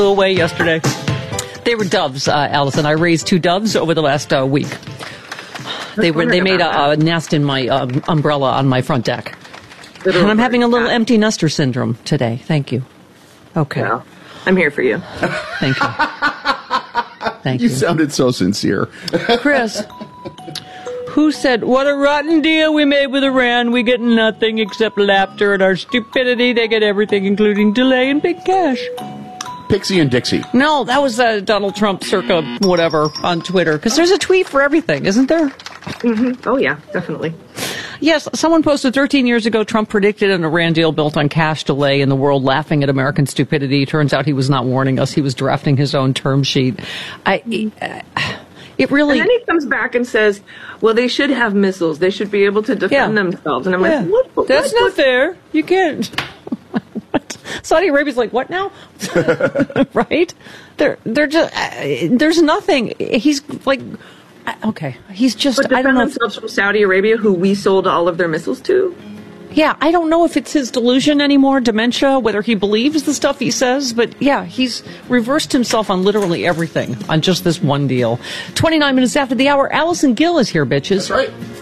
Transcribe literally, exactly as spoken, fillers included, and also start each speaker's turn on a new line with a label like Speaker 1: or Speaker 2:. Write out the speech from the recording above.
Speaker 1: away yesterday. They were doves, uh, Allison. I raised two doves over the last uh, week. They were. They made a, a nest in my um, umbrella on my front deck. Little and I'm having a little cat. empty nester syndrome today. Thank you. Okay.
Speaker 2: Well, I'm here for you.
Speaker 1: Thank you. Thank
Speaker 3: you.
Speaker 1: You
Speaker 3: sounded so sincere.
Speaker 1: Chris, who said, what a rotten deal we made with Iran. We get nothing except laughter at our stupidity. They get everything, including delay and big cash.
Speaker 3: Pixie and Dixie.
Speaker 1: No, that was uh, Donald Trump circa whatever on Twitter. Because there's a tweet for everything, isn't there?
Speaker 2: Mm-hmm. Oh, yeah, definitely.
Speaker 1: Yes, someone posted thirteen years ago, Trump predicted an Iran deal built on cash delay and the world laughing at American stupidity. Turns out he was not warning us. He was drafting his own term sheet. I, uh, it really...
Speaker 2: And then he comes back and says, well, they should have missiles. They should be able to defend yeah. themselves. And I'm
Speaker 1: yeah.
Speaker 2: like, what? what
Speaker 1: That's
Speaker 2: what,
Speaker 1: not
Speaker 2: what?
Speaker 1: fair. You can't... Saudi Arabia's like, what now? Right? They're, they're just... Uh, there's nothing. He's like... Okay, he's just,
Speaker 2: but
Speaker 1: I don't know.
Speaker 2: themselves from Saudi Arabia, who we sold all of their missiles to?
Speaker 1: Yeah, I don't know if it's his delusion anymore, dementia, whether he believes the stuff he says, but yeah, he's reversed himself on literally everything on just this one deal. twenty-nine minutes after the hour, Allison Gill is here, bitches.
Speaker 3: That's right.